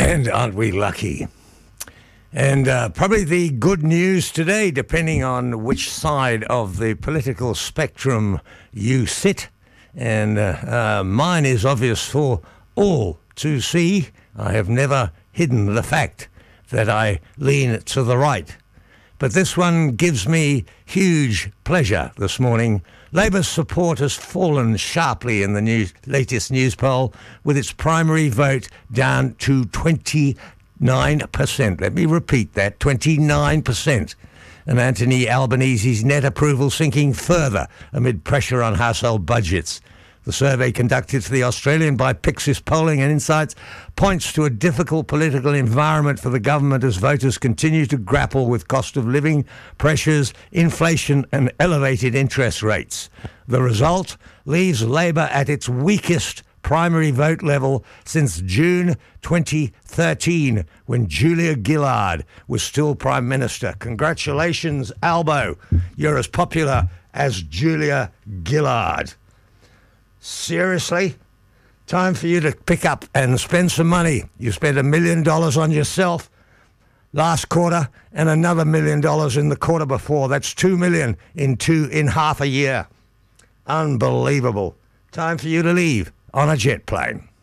And aren't we lucky? And probably the good news today, depending on which side of the political spectrum you sit, and mine is obvious for all to see. I have never hidden the fact that I lean to the right. But this one gives me huge pleasure this morning. Labour's support has fallen sharply in the latest news poll, with its primary vote down to 29%. Let me repeat that, 29%. And Anthony Albanese's net approval sinking further amid pressure on household budgets. The survey conducted for the Australian by Pyxis Polling and Insights points to a difficult political environment for the government as voters continue to grapple with cost of living pressures, inflation and elevated interest rates. The result leaves Labor at its weakest primary vote level since June 2013, when Julia Gillard was still Prime Minister. Congratulations, Albo. You're as popular as Julia Gillard. Seriously? Time for you to pick up and spend some money. You spent $1 million on yourself last quarter and another $1 million in the quarter before. That's $2 million in half a year. Unbelievable. Time for you to leave on a jet plane.